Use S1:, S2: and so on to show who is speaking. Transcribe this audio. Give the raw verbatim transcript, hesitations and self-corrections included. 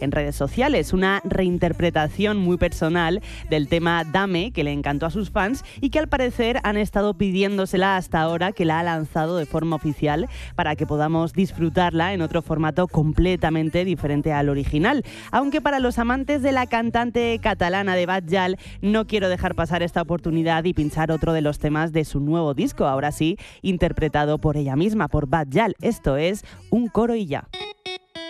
S1: en redes sociales, una reinterpretación muy personal del tema Dame, que le encantó a sus fans y que al parecer han estado pidiéndosela hasta ahora que la ha lanzado de forma oficial para que podamos disfrutarla en otro formato completamente diferente al original. Aunque para los amantes de la cantante catalana de Batllal no quiero dejar pasar esta oportunidad y pinchar otro de los temas de su nuevo disco, ahora sí interpretado por ella misma, por Batllal. Esto es Un coro y ya.